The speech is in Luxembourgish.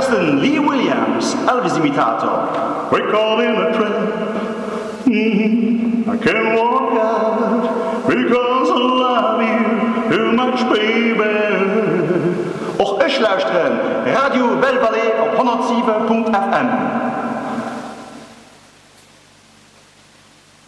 Eersten Lee Williams, Elvis-imitator. We're caught in a trap. I can't walk out because I love you too much, baby. Och ich luisteren Radio Belle Vallée op 107.fm.